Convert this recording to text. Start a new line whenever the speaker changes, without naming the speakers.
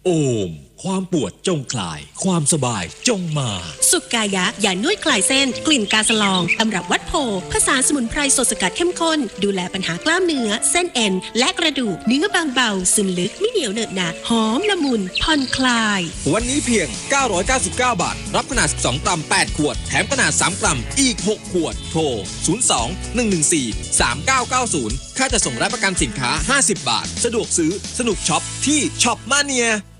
โอมความปวดจงคลายความสบายจงมา
สุกายะยานวดคลายเส้นกลิ่นกาสลองตำรับวัดโพผสานสมุนไพรสดสกัดเข้มข้นดูแลปัญหากล้ามเนื้อเส้นเอ็นและกระดูกเนื้อบางเบาซึมลึกไม่เหนียวเหนอะหนะหอมละมุนผ่อนคลาย
วันนี้เพียง999 บาทรับขนาด12กรัม8ขวดแถมขนาด3กรัมอีก6ขวดโทร02-114-3990ค่าจะส่งและประกันสินค้า50 บาทสะดวกซื้อสนุกช็อปที่ช็อปมาเนีย